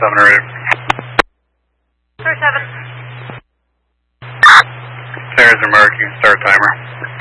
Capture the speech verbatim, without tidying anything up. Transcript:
seven or eight. Star seven. There's your mark, you can start timer.